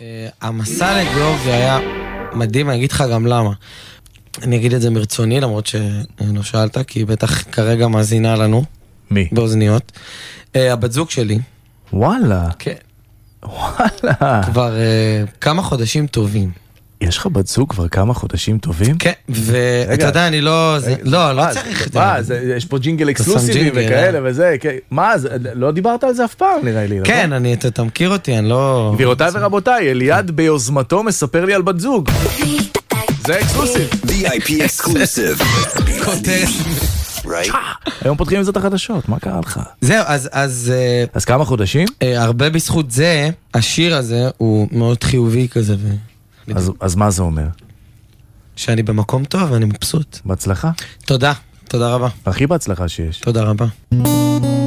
המסע לגיאורגיה היה מדהים, אני אגיד לך גם למה. אני אגיד את זה מרצוני, למרות שלא שאלת, כי בטח כרגע מאזינה לנו. מי? באוזניות. הבת זוג שלי. וואלה. כן. וואלה. כבר כמה חודשים טובים. יש לך בת זוג כבר כמה חודשים טובים? כן, ואתה יודע, אני לא צריך את זה. יש פה ג'ינגל אקסקלוסיבי וכאלה וזה. מה, לא דיברת על זה אף פעם נראה לי, נכון? כן, אתה מכיר אותי, אני לא... גבירותיי ורבותיי, אליעד ביוזמתו מספר לי על בת זוג. זה אקסקלוסיב. VIP exclusive. היום פותחים את זה את החדשות, מה קרה לך? זהו, אז כמה חודשים? הרבה בזכות זה, השיר הזה הוא מאוד חיובי כזה. אז מה זה אומר? שאני במקום טוב ואני מבסוט. בהצלחה. תודה רבה. הכי בהצלחה שיש. תודה רבה.